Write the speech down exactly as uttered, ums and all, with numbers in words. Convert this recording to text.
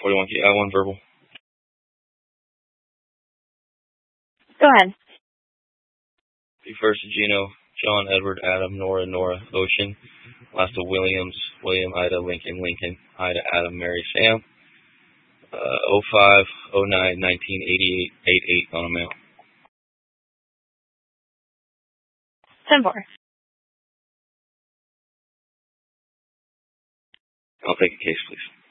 forty-one key, I one verbal. Go ahead. The first Gino, John, Edward, Adam, Nora, Nora, Ocean. Last of Williams, William, Ida, Lincoln, Lincoln, Ida, Adam, Mary, Sam. Uh, oh five, oh nine, nineteen eighty-eight, eighty-eight on a mail. ten four. I'll take a case, please.